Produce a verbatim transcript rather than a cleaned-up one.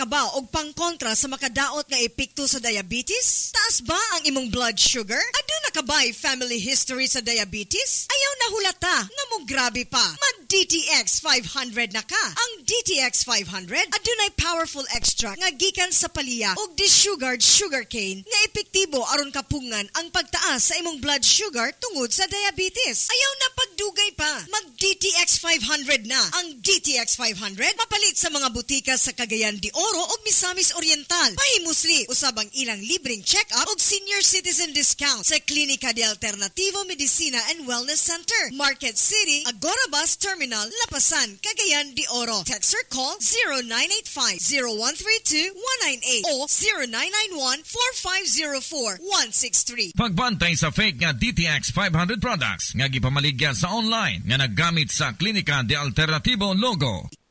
ka ba og pangkontra sa makadaot nga epekto sa diabetes? Taas ba ang imong blood sugar? Aduna ka ba family history sa diabetes? Ayaw na hulata nga mo grabe pa. Mag-D T X five hundred na ka. Ang D T X five hundred adunay powerful extract nga gikan sa palya ug desugared sugarcane nga epektibo aron kapungan ang pagtaas sa imong blood sugar tungod sa diabetes. Ayaw na pagdugay pa. Mag-D T X five hundred na. Ang D T X five hundred mapalit sa mga butika sa Cagayan de Oro ug Misamis Oriental. Pahimusli usab ang ilang libreng check-up ug senior citizen discount sa Klinika de Alternativo Medicina and Wellness Center, Market City, Agora Bus Terminal, Lapasan, Cagayan de Oro. Text or call zero nine eight five, zero one three two, one nine eight o zero nine nine one, four five zero four, one six three. Pagbantay sa fake nga D T X five hundred products nga gipamaligya sa online nga naggamit sa Klinika de Alternativo logo.